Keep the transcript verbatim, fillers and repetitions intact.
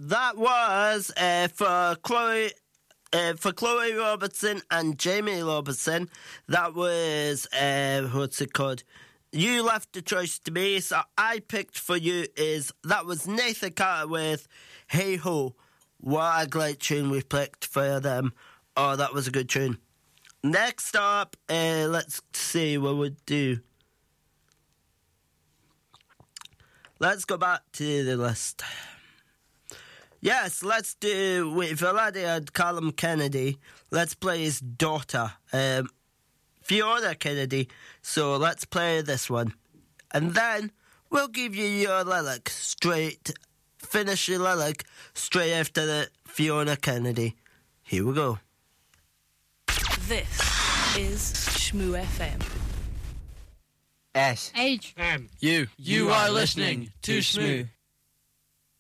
that was uh, for Chloe... Uh, for Chloe Robertson and Jamie Robertson, that was, uh, what's it called? You left the choice to me, so I picked for you is, that was Nathan Carter with Hey Ho. What a great tune we picked for them. Oh, that was a good tune. Next up, uh, let's see what we'll do. Let's go back to the list. Yes, let's do, with already had Callum Kennedy, let's play his daughter, um, Fiona Kennedy, so let's play this one. And then, we'll give you your lyric straight, finish your lyric straight after the Fiona Kennedy. Here we go. This is Shmoo F M. S H M You. You are listening to Shmoo.